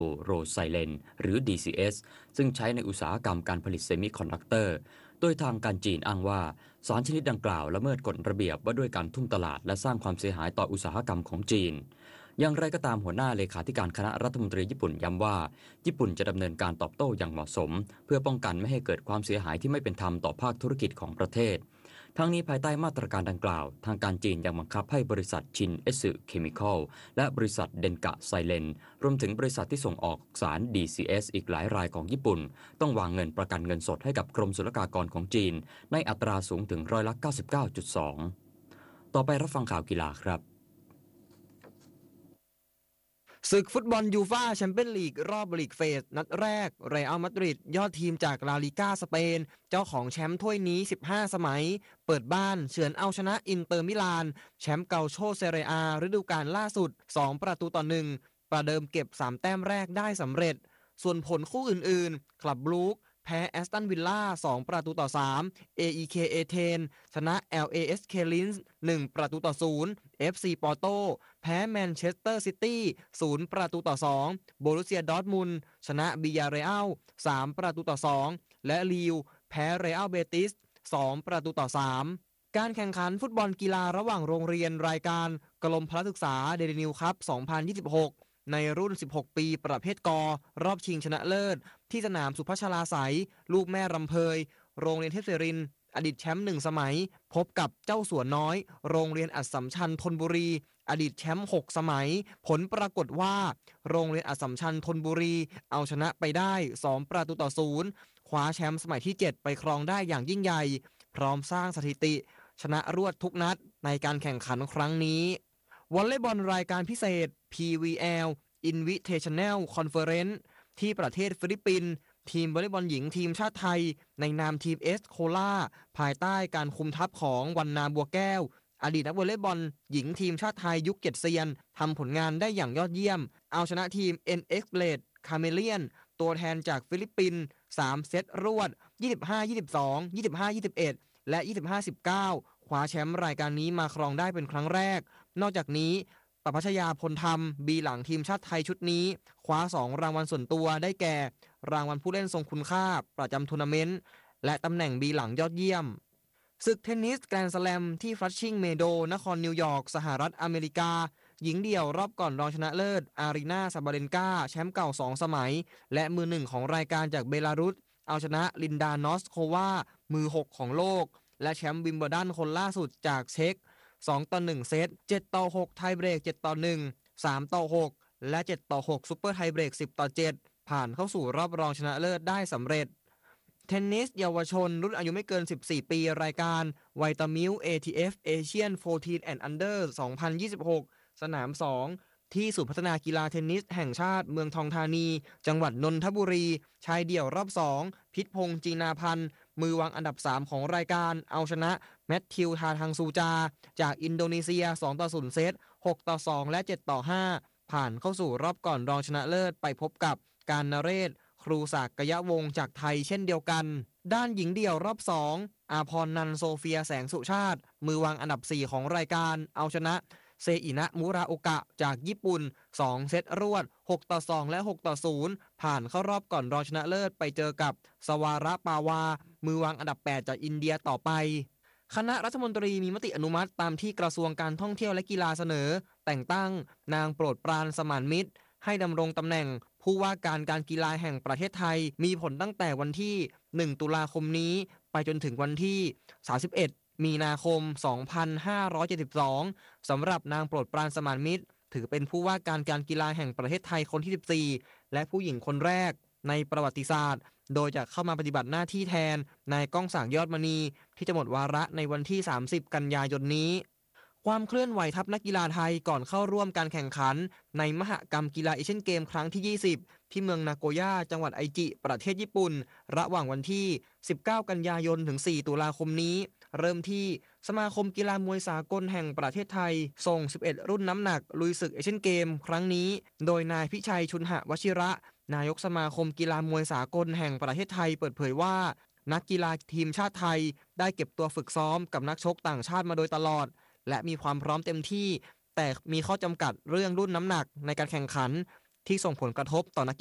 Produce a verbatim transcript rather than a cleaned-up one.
โรไซเลนหรือ ดี ซี เอส ซึ่งใช้ในอุตสาหกรรมการผลิตเซมิคอนดักเตอร์โดยทางการจีนอ้างว่าสารชนิดดังกล่าวละเมิดกฎระเบียบว่าด้วยการทุ่มตลาดและสร้างความเสียหายต่ออุตสาหกรรมของจีนอย่างไรก็ตามหัวหน้าเลขาธิการคณะรัฐมนตรีญี่ปุ่นย้ำว่าญี่ปุ่นจะดำเนินการตอบโต้อย่างเหมาะสมเพื่อป้องกันไม่ให้เกิดความเสียหายที่ไม่เป็นธรรมต่อภาคธุรกิจของประเทศทั้งนี้ภายใต้มาตรการดังกล่าวทางการจีนยังบังคับให้บริษัทชินเอสึเคมีคอลและบริษัทเดนกะไซเลนรวมถึงบริษัทที่ส่งออกสาร ดี ซี เอส อีกหลายรายของญี่ปุ่นต้องวางเงินประกันเงินสดให้กับกรมศุลกากรของจีนในอัตราสูงถึงร้อยละ เก้าสิบเก้าจุดสอง ต่อไปรับฟังข่าวกีฬาครับศึกฟุตบอลยูฟ่าแชมเปี้ยนลีกรอบลีกเฟสนัดแรกเรอัลมาดริดยอดทีมจากลาลิก้าสเปนเจ้าของแชมป์ถ้วยนี้สิบห้าสมัยเปิดบ้านเฉือนเอาชนะอินเตอร์มิลานแชมป์เกาโชเซเรียอาฤดูกาลล่าสุดสองประตูต่อหนึ่งประเดิมเก็บสามแต้มแรกได้สำเร็จส่วนผลคู่อื่นๆคลับบรูคแพ้แอสตันวิลล่าสองประตูต่อสาม เอ อี เค เอ เทนชนะ แอล เอ เอส เค Linz หนึ่งประตูต่อศูนย์ เอฟ ซี ปอร์โตแพ้แมนเชสเตอร์ซิตี้ศูนย์ประตูต่อสองโบรุสเซียดอร์ทมุนด์ชนะบิยาเรอัลสามประตูต่อสองและลีวแพ้เรอัลเบติสสองประตูต่อสามการแข่งขันฟุตบอลกีฬาระหว่างโรงเรียนรายการกรมพละศึกษาเดลินิวคัพสองพันยี่สิบหกในรุ่นสิบหกปีประเภทกรอบชิงชนะเลิศที่สนามสุพัชราไสยลูกแม่รำเพยโรงเรียนเทพศิรินทร์อดีตแชมป์หนึ่งสมัยพบกับเจ้าสัวน้อยโรงเรียนอัสสัมชัญธนบุรีอดีตแชมป์หกสมัยผลปรากฏว่าโรงเรียนอัสสัมชัญธนบุรีเอาชนะไปได้สองประตูต่อศูนย์คว้าแชมป์สมัยที่เจ็ดไปครองได้อย่างยิ่งใหญ่พร้อมสร้างสถิติชนะรวดทุกนัดในการแข่งขันครั้งนี้วอลเลย์บอลรายการพิเศษ พี วี แอลInvitational Conference ที่ประเทศฟิลิปปินส์ทีมวอลเลย์บอลหญิงทีมชาติไทยในนามทีมเอสโคลาภายใต้การคุมทัพของวรรณาบัวแก้วอดีตนักวอลเลย์บอลหญิงทีมชาติไทยยุคเจ็ดเซียนทำผลงานได้อย่างยอดเยี่ยมเอาชนะทีม เอ็น เอ็กซ์ Blade Chameleon ตัวแทนจากฟิลิปปินส์สามเซตรวดยี่สิบห้า ยี่สิบสอง ยี่สิบห้า ยี่สิบเอ็ดและยี่สิบห้า สิบเก้าคว้าแชมป์รายการนี้มาครองได้เป็นครั้งแรกนอกจากนี้ประภัชยาพลธรรมบีหลังทีมชาติไทยชุดนี้คว้าสองรางวัลส่วนตัวได้แก่รางวัลผู้เล่นทรงคุณค่าประจำทัวร์นาเมนต์และตำแหน่งบีหลังยอดเยี่ยมศึกเทนนิสแกรนด์สแลมที่ฟลัชชิงเมโดนครนิวยอร์กสหรัฐอเมริกาหญิงเดี่ยวรอบก่อนรองชนะเลิศอารีนาซาบาเลนกาแชมป์เก่าสองสมัยและมือหนึ่งของรายการจากเบลารุสเอาชนะลินดานอสโความือหกของโลกและแชมป์วิมเบิลดันคนล่าสุดจากเช็กสองต่อหนึ่งเซตเจ็ดต่อหกไทยเบรกเจ็ดต่อหนึ่ง สามต่อหกและเจ็ดต่อหกซุปเปอร์ไทยเบรกสิบต่อเจ็ดผ่านเข้าสู่รอบรองชนะเลิศได้สำเร็จเทนนิสเยาวชนรุ่นอายุไม่เกินสิบสี่ปีรายการไวตามิล เอ ที เอฟ Asian สิบสี่ and Under สองพันยี่สิบหกสนามสองที่ศูนย์พัฒนากีฬาเทนนิสแห่งชาติเมืองทองธานีจังหวัดนนทบุรีชายเดี่ยวรอบสองพิษพงษ์จีนาพันธ์มือวางอันดับสามของรายการเอาชนะแมทธิวทาทังซูจาจากอินโดนีเซียสองต่อศูนย์เซตหกต่อสองและเจ็ดต่อห้าผ่านเข้าสู่รอบก่อนรองชนะเลิศไปพบกับการนเรศครูศักดิ์กยะวงศ์จากไทยเช่นเดียวกันด้านหญิงเดี่ยวรอบสองอาพรนันโซเฟียแสงสุชาติมือวางอันดับสี่ของรายการเอาชนะเซอินะมุราโอกะจากญี่ปุ่นสองเซตรวดหกต่อสองและหกต่อศูนย์ผ่านเข้ารอบก่อนรองชนะเลิศไปเจอกับสวาระปาวามือวางอันดับแปดจากอินเดียต่อไปคณะรัฐมนตรีมีมติอนุมัติตามที่กระทรวงการท่องเที่ยวและกีฬาเสนอแต่งตั้งนางโปรดปรานสมานมิตรให้ดำรงตำแหน่งผู้ว่าการการกีฬาแห่งประเทศไทยมีผลตั้งแต่วันที่หนึ่งตุลาคมนี้ไปจนถึงวันที่สามสิบเอ็ดมีนาคมสองพันห้าร้อยเจ็ดสิบสองสำหรับนางโปรดปรานสมานมิตรถือเป็นผู้ว่าการการกีฬาแห่งประเทศไทยคนที่สิบสี่และผู้หญิงคนแรกในประวัติศาสตร์โดยจะเข้ามาปฏิบัติหน้าที่แทนนายก้องสางยอดมณีที่จะหมดวาระในวันที่สามสิบกันยายนนี้ความเคลื่อนไหวทัพนักกีฬาไทยก่อนเข้าร่วมการแข่งขันในมหกรรมกีฬาเอเชียนเกมครั้งที่ยี่สิบที่เมืองนาโกย่าจังหวัดไอจิประเทศญี่ปุ่นระหว่างวันที่สิบเก้ากันยายนถึงสี่ตุลาคมนี้เริ่มที่สมาคมกีฬามวยสากลแห่งประเทศไทยส่งสิบเอ็ดรุ่นน้ำหนักลุยศึกเอเชียนเกมครั้งนี้โดยนายพิชัยชุนหวชิระนายกสมาคมกีฬามวยสากลแห่งประเทศไทยเปิดเผยว่านักกีฬาทีมชาติไทยได้เก็บตัวฝึกซ้อมกับนักชกต่างชาติมาโดยตลอดและมีความพร้อมเต็มที่แต่มีข้อจำกัดเรื่องรุ่นน้ำหนักในการแข่งขันที่ส่งผลกระทบต่อนัก